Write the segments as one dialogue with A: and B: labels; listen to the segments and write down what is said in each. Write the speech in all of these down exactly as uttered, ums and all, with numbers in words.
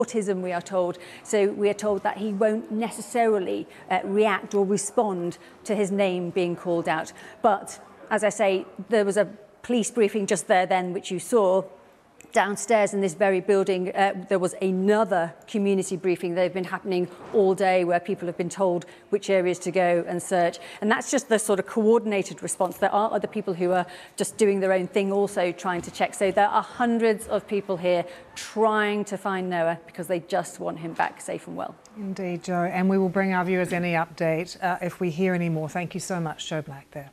A: autism, we are told. So we are told that he won't necessarily uh, react or respond to his name being called out. But as I say, there was a police briefing just there then, which you saw. Downstairs in this very building, uh, there was another community briefing that have been happening all day, where people have been told which areas to go and search. And that's just the sort of coordinated response. There are other people who are just doing their own thing, also trying to check. So there are hundreds of people here trying to find Noah because they just want him back safe and well.
B: Indeed, Jo. And we will bring our viewers any update uh, if we hear any more. Thank you so much, Jo Black there.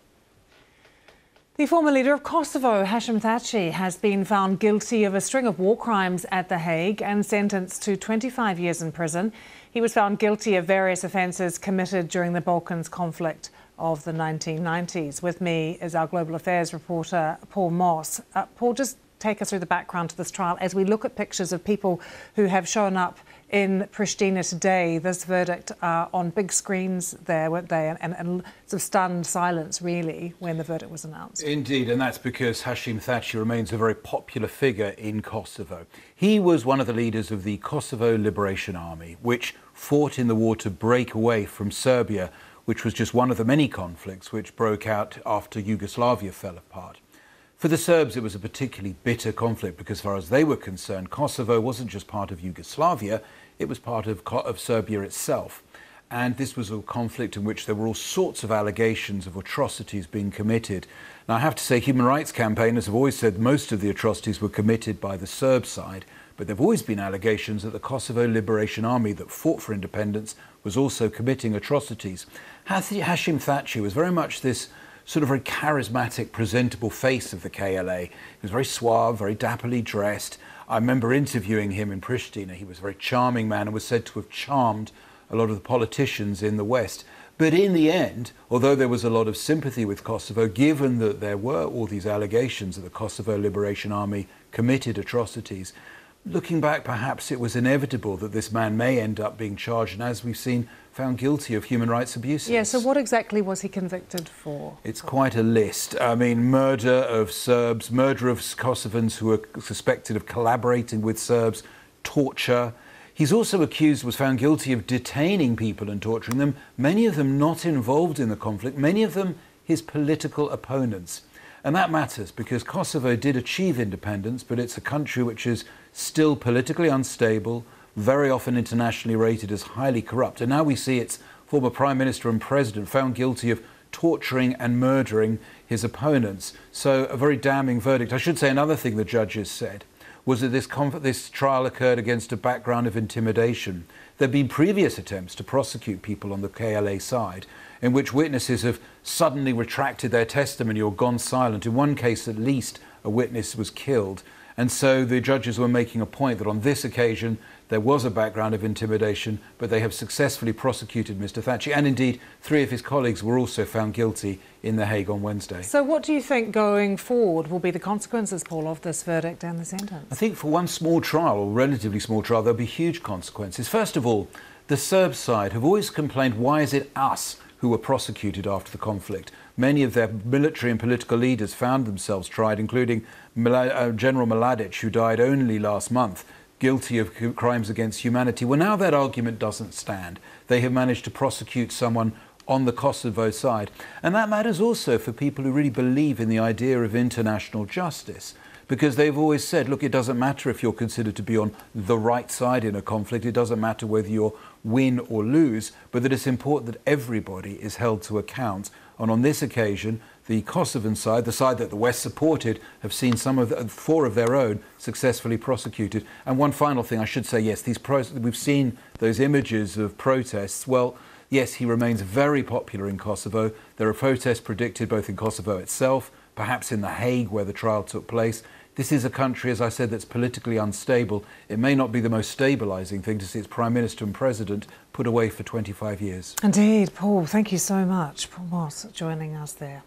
B: The former leader of Kosovo, Hashim Thaçi, has been found guilty of a string of war crimes at The Hague and sentenced to twenty-five years in prison. He was found guilty of various offences committed during the Balkans conflict of the nineteen nineties. With me is our Global Affairs reporter, Paul Moss. Uh, Paul, just take us through the background to this trial as we look at pictures of people who have shown up in Pristina today. This verdict uh, on big screens there, weren't they? And, and, and sort of stunned silence, really, when the verdict was announced.
C: Indeed, and that's because Hashim Thaçi remains a very popular figure in Kosovo. He was one of the leaders of the Kosovo Liberation Army, which fought in the war to break away from Serbia, which was just one of the many conflicts which broke out after Yugoslavia fell apart. For the Serbs, it was a particularly bitter conflict because, as far as they were concerned, Kosovo wasn't just part of Yugoslavia, it was part of, of Serbia itself. And this was a conflict in which there were all sorts of allegations of atrocities being committed. Now, I have to say, human rights campaigners have always said most of the atrocities were committed by the Serb side, but there have always been allegations that the Kosovo Liberation Army that fought for independence was also committing atrocities. Hashim Thaçi was very much this sort of very charismatic, presentable face of the K L A. He was very suave, very dapperly dressed. I remember interviewing him in Pristina. He was a very charming man and was said to have charmed a lot of the politicians in the West. But in the end, although there was a lot of sympathy with Kosovo, given that there were all these allegations that the Kosovo Liberation Army committed atrocities, looking back, perhaps it was inevitable that this man may end up being charged, and as we've seen, found guilty of human rights abuses.
B: Yeah, so what exactly was he convicted for?
C: It's quite a list. I mean, murder of Serbs, murder of Kosovans who were suspected of collaborating with Serbs, torture. He's also accused, was found guilty of detaining people and torturing them, many of them not involved in the conflict, many of them his political opponents. And that matters because Kosovo did achieve independence, but it's a country which is still politically unstable, very often internationally rated as highly corrupt. And now we see its former Prime Minister and President found guilty of torturing and murdering his opponents. So a very damning verdict. I should say another thing the judges said was that this, this trial occurred against a background of intimidation. There have been previous attempts to prosecute people on the K L A side in which witnesses have suddenly retracted their testimony or gone silent. In one case, at least, a witness was killed. And so the judges were making a point that on this occasion there was a background of intimidation, but they have successfully prosecuted Mister Thaçi. And indeed, three of his colleagues were also found guilty in The Hague on Wednesday.
B: So what do you think going forward will be the consequences, Paul, of this verdict and the sentence?
C: I think for one small trial, or relatively small trial, there'll be huge consequences. First of all, the Serb side have always complained, why is it us who were prosecuted after the conflict? Many of their military and political leaders found themselves tried, including General Mladic, who died only last month, guilty of crimes against humanity. Well, now that argument doesn't stand. They have managed to prosecute someone on the Kosovo side. And that matters also for people who really believe in the idea of international justice, because they've always said, look, it doesn't matter if you're considered to be on the right side in a conflict. It doesn't matter whether you're win or lose, but that it's important that everybody is held to account. And on this occasion, the Kosovan side, the side that the West supported, have seen some of the, four of their own successfully prosecuted. And one final thing, I should say, yes, these pro we've seen those images of protests. Well, yes, he remains very popular in Kosovo. There are protests predicted both in Kosovo itself, perhaps in The Hague, where the trial took place. This is a country, as I said, that's politically unstable. It may not be the most stabilising thing to see its Prime Minister and President put away for twenty-five years.
B: Indeed, Paul, thank you so much. Paul Moss joining us there.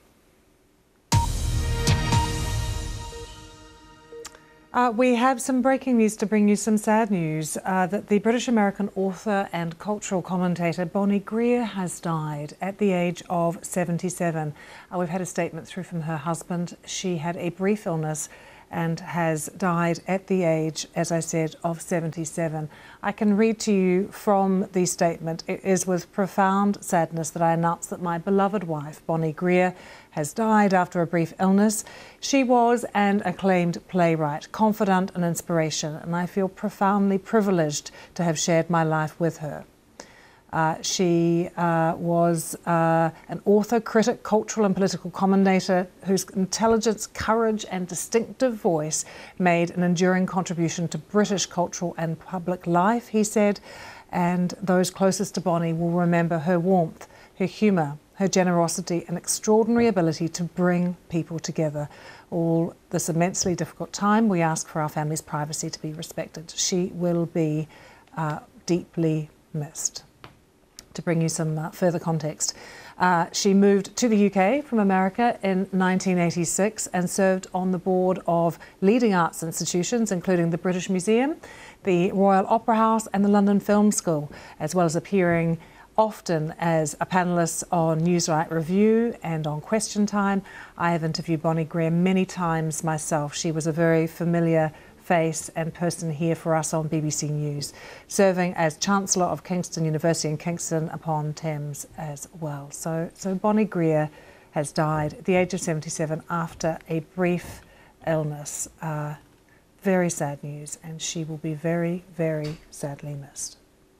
B: Uh, we have some breaking news to bring you, some sad news, uh, that the British-American author and cultural commentator Bonnie Greer has died at the age of seventy-seven. Uh, we've had a statement through from her husband. She had a brief illness and has died at the age, as I said, of seventy-seven. I can read to you from the statement. It is with profound sadness that I announce that my beloved wife, Bonnie Greer, has died after a brief illness. She was an acclaimed playwright, confidant and inspiration, and I feel profoundly privileged to have shared my life with her. Uh, she uh, was uh, an author, critic, cultural and political commentator whose intelligence, courage and distinctive voice made an enduring contribution to British cultural and public life, he said, and those closest to Bonnie will remember her warmth, her humour, her generosity and extraordinary ability to bring people together. All this immensely difficult time, we ask for our family's privacy to be respected. She will be uh, deeply missed. To bring you some uh, further context, uh, she moved to the U K from America in nineteen eighty-six and served on the board of leading arts institutions, including the British Museum, the Royal Opera House and the London Film School, as well as appearing often as a panellist on Newsnight Review and on Question Time. I have interviewed Bonnie Greer many times myself. She was a very familiar face and person here for us on B B C News, serving as Chancellor of Kingston University in Kingston upon Thames as well. So, so Bonnie Greer has died at the age of seventy-seven after a brief illness. Uh, very sad news, and she will be very, very sadly missed.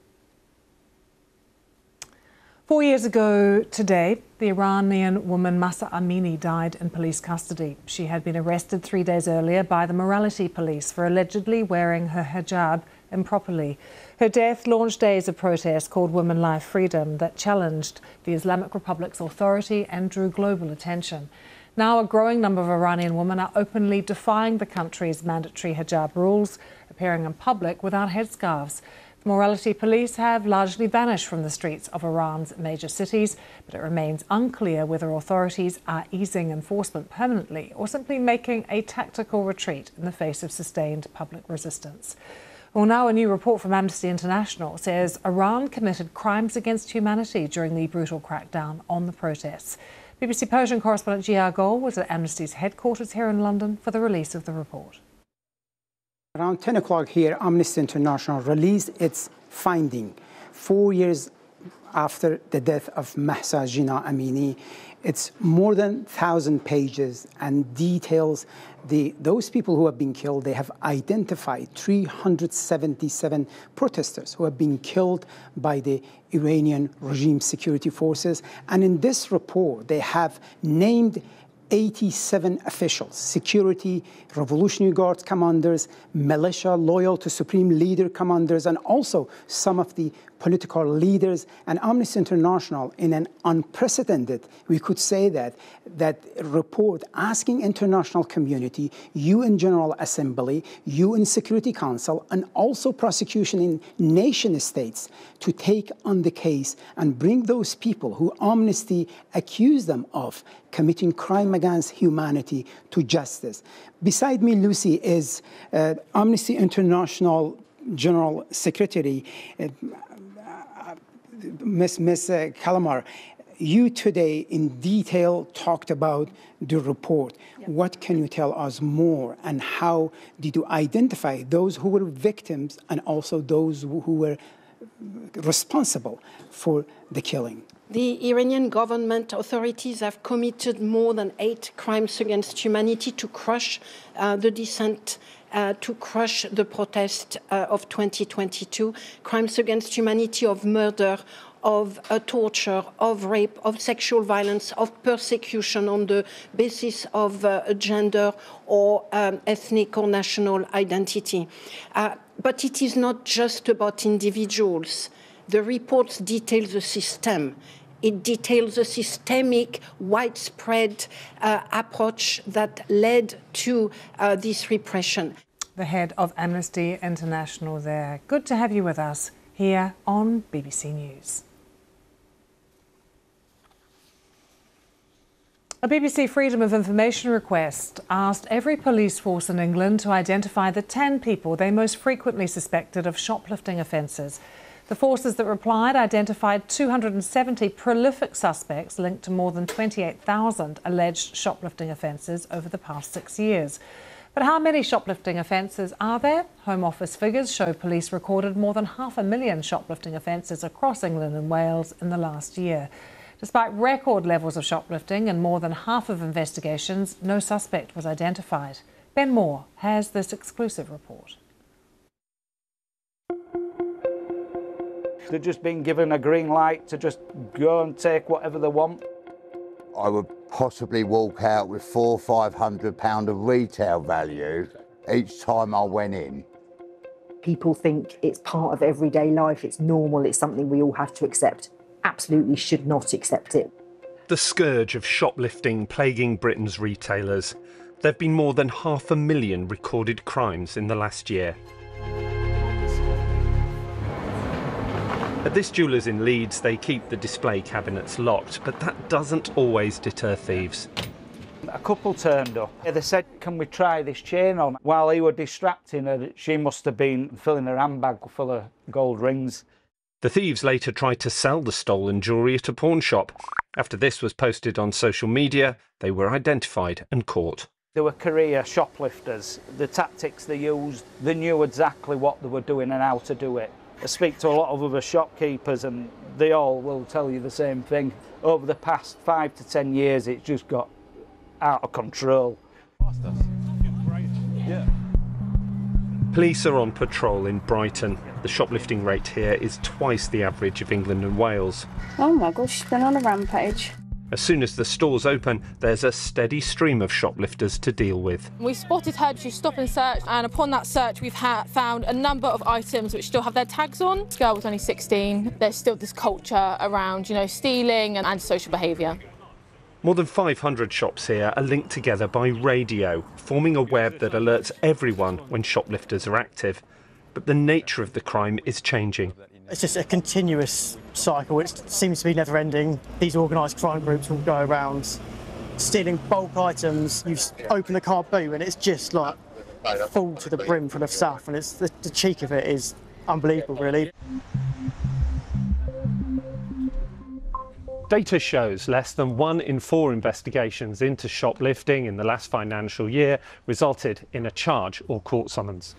B: Four years ago today, the Iranian woman Mahsa Amini died in police custody. She had been arrested three days earlier by the morality police for allegedly wearing her hijab improperly. Her death launched days of protest called Women Life Freedom that challenged the Islamic Republic's authority and drew global attention. Now a growing number of Iranian women are openly defying the country's mandatory hijab rules, appearing in public without headscarves. Morality police have largely vanished from the streets of Iran's major cities, but it remains unclear whether authorities are easing enforcement permanently or simply making a tactical retreat in the face of sustained public resistance. Well, now a new report from Amnesty International says Iran committed crimes against humanity during the brutal crackdown on the protests. B B C Persian correspondent Jia Gol was at Amnesty's headquarters here in London for the release of the report.
D: Around ten o'clock here, Amnesty International released its finding. Four years after the death of Mahsa Jina Amini, it's more than one thousand pages and details the, those people who have been killed. They have identified three hundred seventy-seven protesters who have been killed by the Iranian regime security forces. And in this report, they have named eighty-seven officials, security, Revolutionary Guards commanders, militia loyal to Supreme Leader commanders, and also some of the political leaders. And Amnesty International, in an unprecedented, we could say that, that report asking international community, U N General Assembly, U N Security Council, and also prosecution in nation states to take on the case and bring those people who Amnesty accused them of committing crime against humanity to justice. Beside me, Lucy, is uh, Amnesty International General Secretary, uh, Miz Miz Calamar. You today in detail talked about the report. Yep. What can you tell us more, and how did you identify those who were victims and also those who were responsible for the killing?
E: The Iranian government authorities have committed more than eight crimes against humanity to crush uh, the dissent, uh, to crush the protest uh, of twenty twenty-two, crimes against humanity of murder, of uh, torture, of rape, of sexual violence, of persecution on the basis of uh, gender or um, ethnic or national identity. Uh, but it is not just about individuals. The reports detail the system. It details a systemic, widespread uh, approach that led to uh, this repression.
B: The head of Amnesty International there. Good to have you with us here on B B C News. A B B C Freedom of Information request asked every police force in England to identify the ten people they most frequently suspected of shoplifting offences. The forces that replied identified two hundred seventy prolific suspects linked to more than twenty-eight thousand alleged shoplifting offences over the past six years. But how many shoplifting offences are there? Home Office figures show police recorded more than half a million shoplifting offences across England and Wales in the last year. Despite record levels of shoplifting and more than half of investigations, no suspect was identified. Ben Moore has this exclusive report.
F: They've just been given a green light to just go and take whatever they want.
G: I would possibly walk out with four or five hundred pound of retail value each time I went in.
H: People think it's part of everyday life, it's normal, it's something we all have to accept. Absolutely should not accept it.
I: The scourge of shoplifting plaguing Britain's retailers. There have been more than half a million recorded crimes in the last year. At this jeweller's in Leeds, they keep the display cabinets locked, but that doesn't always deter thieves.
F: A couple turned up. They said, can we try this chain on? While he were distracting her, she must have been filling her handbag full of gold rings.
I: The thieves later tried to sell the stolen jewellery at a pawn shop. After this was posted on social media, they were identified and caught.
F: They were career shoplifters. The tactics they used, they knew exactly what they were doing and how to do it. I speak to a lot of other shopkeepers and they all will tell you the same thing. Over the past five to ten years, it's just got out of control.
I: Police are on patrol in Brighton. The shoplifting rate here is twice the average of England and Wales.
J: Oh my gosh, she's been on a rampage.
I: As soon as the stores open, there's a steady stream of shoplifters to deal with.
K: We spotted her, she stopped and searched, and upon that search we've ha found a number of items which still have their tags on. This girl was only sixteen. There's still this culture around, you know, stealing and antisocial behaviour.
I: More than five hundred shops here are linked together by radio, forming a web that alerts everyone when shoplifters are active. But the nature of the crime is changing.
L: It's just a continuous cycle. It seems to be never ending. These organised crime groups will go around stealing bulk items. You open the car boot and it's just like full to the brim full of stuff, and it's the, the cheek of it is unbelievable, really.
I: Data shows less than one in four investigations into shoplifting in the last financial year resulted in a charge or court summons.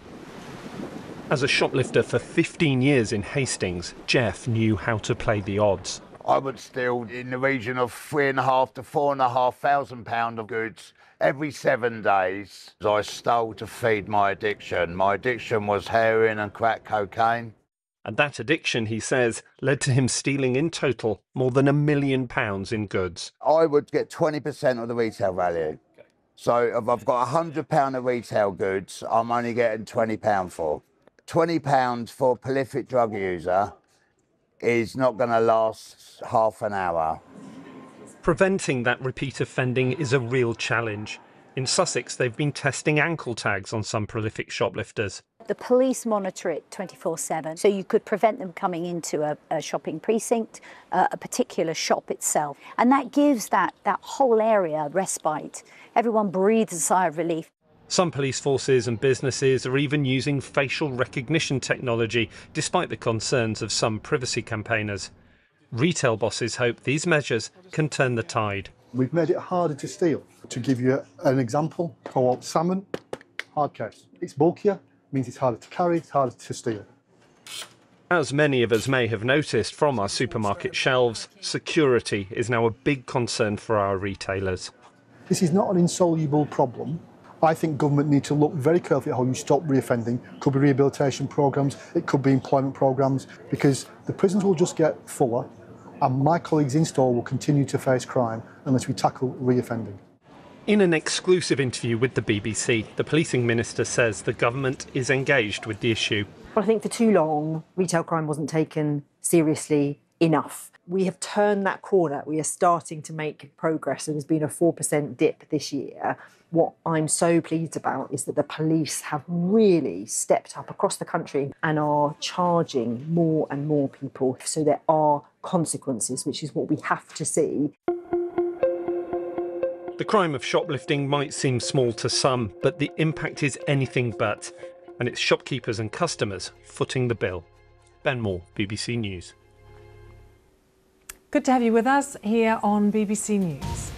I: As a shoplifter for fifteen years in Hastings, Jeff knew how to play the odds.
G: I would steal in the region of three and a half to four and a half thousand pound of goods every seven days. I stole to feed my addiction. My addiction was heroin and crack cocaine.
I: And that addiction, he says, led to him stealing in total more than a million pounds in goods.
G: I would get twenty percent of the retail value. So if I've got one hundred pounds of retail goods, I'm only getting twenty pounds for. twenty pounds for a prolific drug user is not going to last half an hour.
I: Preventing that repeat offending is a real challenge. In Sussex, they've been testing ankle tags on some prolific shoplifters.
J: The police monitor it twenty-four seven, so you could prevent them coming into a, a shopping precinct, uh, a particular shop itself. And that gives that, that whole area respite. Everyone breathes a sigh of relief.
I: Some police forces and businesses are even using facial recognition technology, despite the concerns of some privacy campaigners. Retail bosses hope these measures can turn the tide.
M: We've made it harder to steal. To give you an example, co-op salmon, hard case. It's bulkier, means it's harder to carry, it's harder to steal.
I: As many of us may have noticed from our supermarket shelves, security is now a big concern for our retailers.
M: This is not an insoluble problem. I think government need to look very carefully at how you stop reoffending. It could be rehabilitation programmes, it could be employment programmes, because the prisons will just get fuller and my colleagues in store will continue to face crime unless we tackle reoffending.
I: In an exclusive interview with the B B C, the policing minister says the government is engaged with the issue.
H: Well, I think for too long, retail crime wasn't taken seriously enough. We have turned that corner. We are starting to make progress. There's been a four percent dip this year. What I'm so pleased about is that the police have really stepped up across the country and are charging more and more people. So there are consequences, which is what we have to see.
I: The crime of shoplifting might seem small to some, but the impact is anything but. And it's shopkeepers and customers footing the bill. Ben Moore, B B C News.
B: Good to have you with us here on B B C News.